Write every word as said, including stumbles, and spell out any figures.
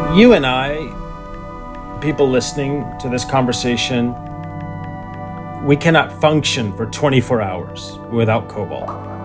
You and I, people listening to this conversation, we cannot function for twenty-four hours without cobalt.